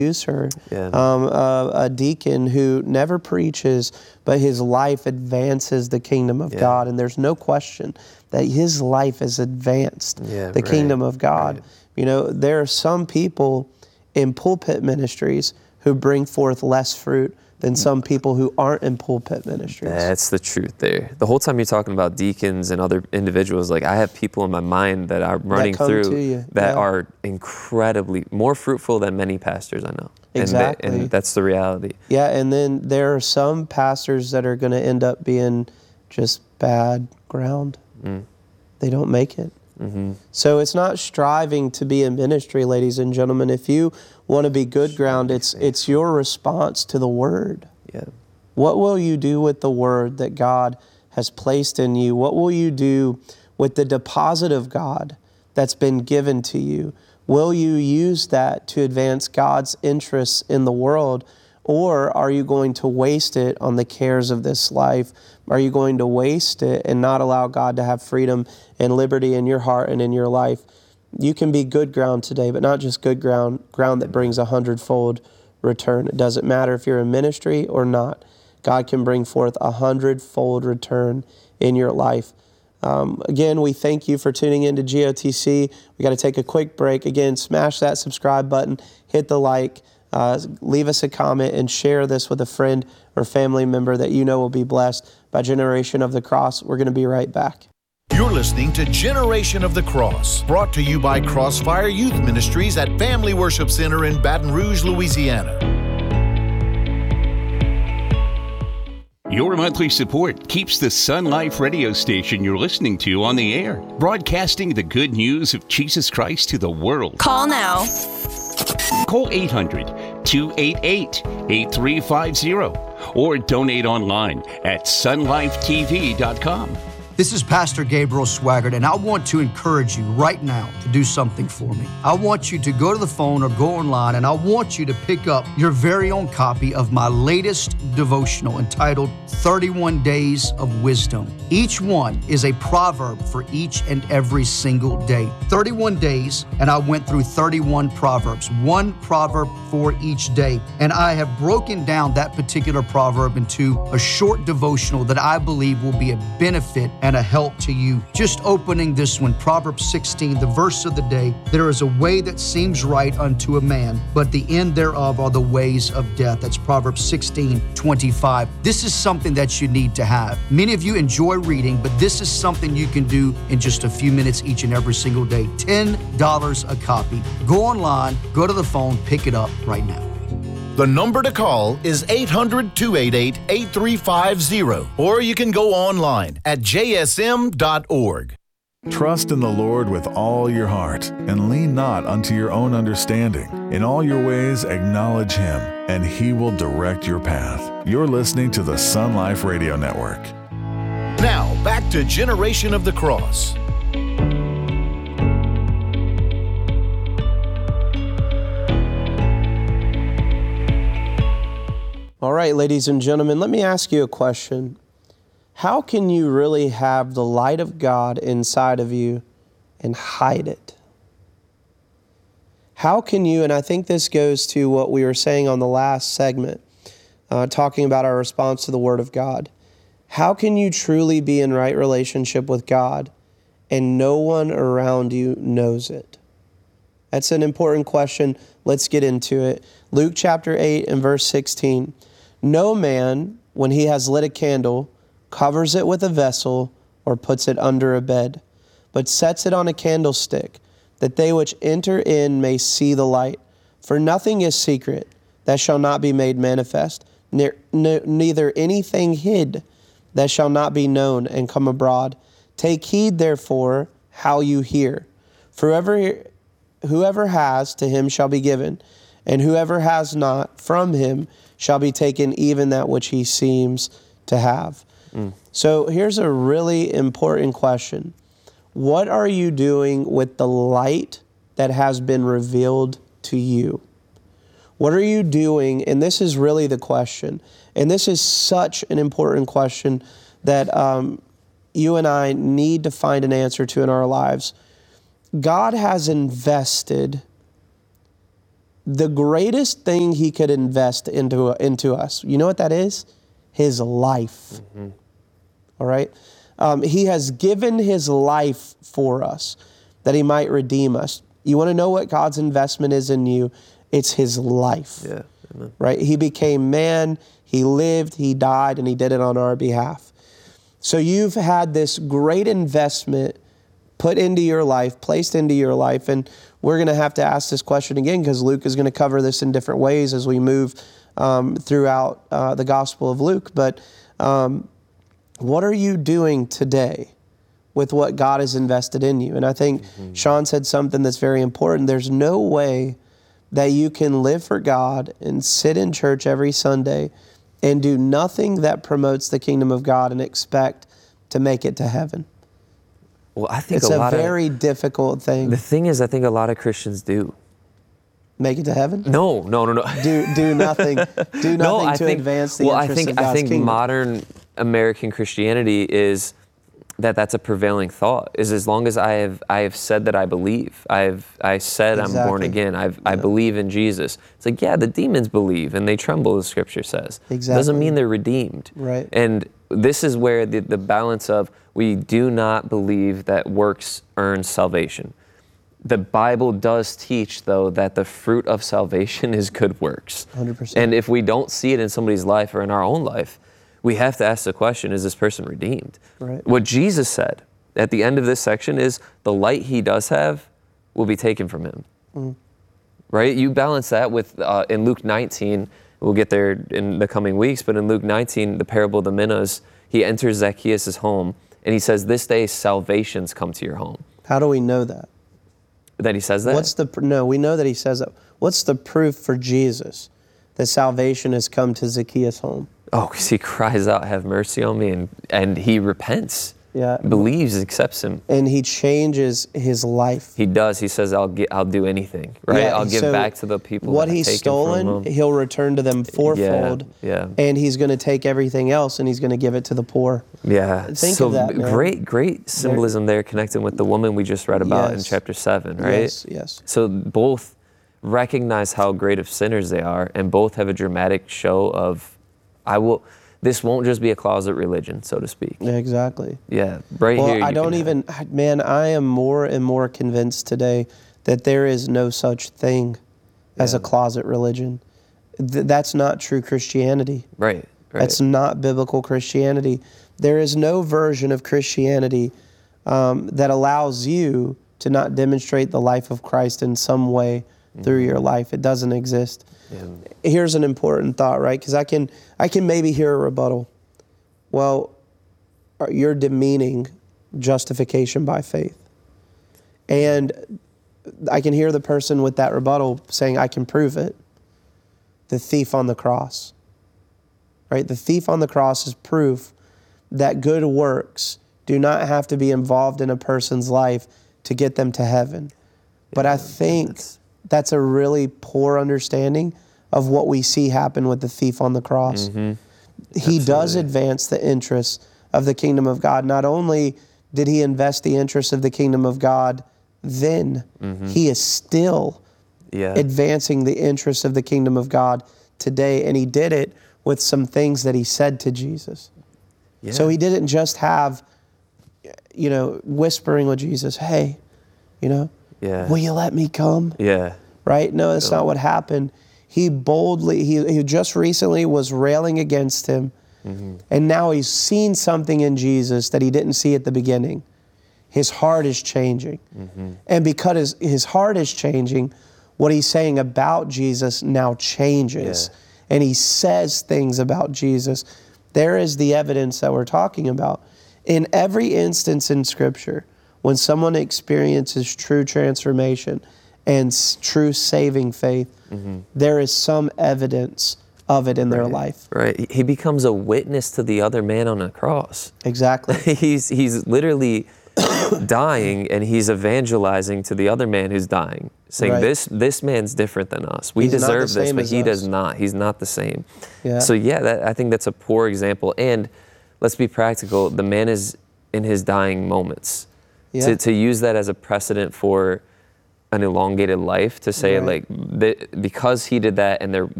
Or a deacon who never preaches, but his life advances the kingdom of God. And there's no question that his life has advanced the kingdom of God. Right. You know, there are some people in pulpit ministries who bring forth less fruit than some people who aren't in pulpit ministries. That's the truth there. The whole time you're talking about deacons and other individuals, like I have people in my mind that are running through that are incredibly more fruitful than many pastors I know. Exactly. And that's the reality. Yeah, and then there are some pastors that are going to end up being just bad ground. They don't make it. So it's not striving to be in ministry, ladies and gentlemen. If you want to be good ground, it's your response to the Word. What will you do with the Word that God has placed in you? What will you do with the deposit of God that's been given to you? Will you use that to advance God's interests in the world? Or are you going to waste it on the cares of this life? Are you going to waste it and not allow God to have freedom and liberty in your heart and in your life? You can be good ground today, but not just good ground that brings 100-fold return. It doesn't matter if you're in ministry or not. God can bring forth 100-fold return in your life. Again, we thank you for tuning into GOTC. We got to take a quick break. Again, smash that subscribe button, hit the like, leave us a comment, and share this with a friend or family member that you know will be blessed by Generation of the Cross. We're going to be right back. You're listening to Generation of the Cross, brought to you by Crossfire Youth Ministries at Family Worship Center in Baton Rouge, Louisiana. Your monthly support keeps the Sun Life radio station you're listening to on the air, broadcasting the good news of Jesus Christ to the world. Call now. Call 800-288-8350 or donate online at sunlifetv.com. This is Pastor Gabriel Swaggart, and I want to encourage you right now to do something for me. I want you to go to the phone or go online, and I want you to pick up your very own copy of my latest devotional entitled 31 Days of Wisdom. Each one is a proverb for each and every single day. 31 days, and I went through 31 proverbs, one proverb for each day. And I have broken down that particular proverb into a short devotional that I believe will be a benefit and a help to you. Just opening this one, Proverbs 16, the verse of the day, there is a way that seems right unto a man, but the end thereof are the ways of death. That's Proverbs 16:25. This is something that you need to have. Many of you enjoy reading, but this is something you can do in just a few minutes each and every single day. $10 a copy. Go online, go to the phone, pick it up right now. The number to call is 800-288-8350, or you can go online at jsm.org. Trust in the Lord with all your heart, and lean not unto your own understanding. In all your ways acknowledge Him, and He will direct your path. You're listening to the Sun Life Radio Network. Now, back to Generation of the Cross. All right, ladies and gentlemen, let me ask you a question. How can you really have the light of God inside of you and hide it? How can you, and I think this goes to what we were saying on the last segment, talking about our response to the Word of God. How can you truly be in right relationship with God and no one around you knows it? That's an important question. Let's get into it. Luke chapter 8 and verse 16. No man, when he has lit a candle, covers it with a vessel or puts it under a bed, but sets it on a candlestick, that they which enter in may see the light. For nothing is secret that shall not be made manifest, neither anything hid that shall not be known and come abroad. Take heed, therefore, how you hear. For whoever has, to him shall be given, and whoever has not, from him shall be taken even that which he seems to have. So here's a really important question. What are you doing with the light that has been revealed to you? What are you doing? And this is really the question. And this is such an important question that you and I need to find an answer to in our lives. God has invested the greatest thing he could invest into us, you know what that is? His life. All right? He has given his life for us that he might redeem us. You want to know what God's investment is in you? It's his life. Yeah. Amen. Right? He became man, he lived, he died, and he did it on our behalf. So you've had this great investment put into your life, placed into your life, and we're going to have to ask this question again because Luke is going to cover this in different ways as we move throughout the Gospel of Luke. But what are you doing today with what God has invested in you? And I think Sean said something that's very important. There's no way that you can live for God and sit in church every Sunday and do nothing that promotes the kingdom of God and expect to make it to heain. Well, I think it's a very difficult thing. The thing is, I think a lot of Christians do. Make it to heaven? No. Do nothing. Do nothing to advance the interests of God's kingdom. Modern American Christianity is that's a prevailing thought. Is as long as I have said that I believe, I said I'm born again. I believe in Jesus. It's like, yeah, the demons believe and they tremble, the Scripture says. Exactly. Doesn't mean they're redeemed. Right. And this is where the balance of we do not believe that works earns salvation. The Bible does teach, though, that the fruit of salvation is good works. 100%. And if we don't see it in somebody's life or in our own life, we have to ask the question, is this person redeemed? Right. What Jesus said at the end of this section is the light he does have will be taken from him. Right? You balance that with, in Luke 19, we'll get there in the coming weeks, but in Luke 19, the parable of the minas, he enters Zacchaeus' home, and he says, this day salvation's come to your home. How do we know that? That he says that? No, we know that he says that. What's the proof for Jesus that salvation has come to Zacchaeus' home? Oh, because he cries out, have mercy on me, and he repents. Yeah. Believes, accepts him. And he changes his life. He does. He says, I'll do anything, right? Yeah, I'll give back to the people what that he's taken stolen, from him. He'll return to them fourfold. Yeah. And he's going to take everything else and he's going to give it to the poor. Yeah. Think of that, man. Great symbolism there connecting with the woman we just read about in chapter 7, right? Yes. So both recognize how great of sinners they are, and both have a dramatic show of, this won't just be a closet religion, so to speak. Yeah, exactly. Yeah, right here. Well, I am more and more convinced today that there is no such thing as a closet religion. That's not true Christianity. Right. That's not biblical Christianity. There is no version of Christianity that allows you to not demonstrate the life of Christ in some way through your life. It doesn't exist. Yeah. Here's an important thought, right? Because I can maybe hear a rebuttal. Well, you're demeaning justification by faith. And I can hear the person with that rebuttal saying, I can prove it. The thief on the cross. Right? The thief on the cross is proof that good works do not have to be involved in a person's life to get them to heaven. But I think that's a really poor understanding of what we see happen with the thief on the cross. He does advance the interests of the kingdom of God. Not only did he invest the interests of the kingdom of God then, he is still advancing the interests of the kingdom of God today. And he did it with some things that he said to Jesus. Yeah. So he didn't just have, whispering with Jesus, hey, will you let me come? Yeah. Right? No, that's not what happened. He boldly, he just recently was railing against him. And now he's seen something in Jesus that he didn't see at the beginning. His heart is changing. And because his heart is changing, what he's saying about Jesus now changes. Yeah. And he says things about Jesus. There is the evidence that we're talking about. In every instance in Scripture, when someone experiences true transformation and true saving faith, there is some evidence of it in their life. Right. He becomes a witness to the other man on a cross. Exactly. He's literally dying, and he's evangelizing to the other man who's dying, saying, this man's different than us. We deserve this, but he does not. He's not the same. Yeah. So I think that's a poor example. And let's be practical. The man is in his dying moments. Yeah. To use that as a precedent for an elongated life to say Right. like because he did that and there